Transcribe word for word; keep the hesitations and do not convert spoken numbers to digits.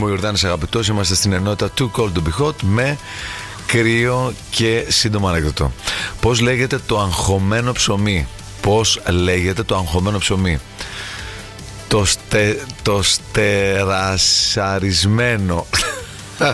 είμαι ο Ιορδάνης Αγαπητός. Είμαστε στην ενότητα Too Cold to Be Hot με κρύο και σύντομο ανέκδοτο. Πώς λέγεται το αγχωμένο ψωμί? Πώς λέγεται το αγχωμένο ψωμί? Το, στε, το στερασαρισμένο.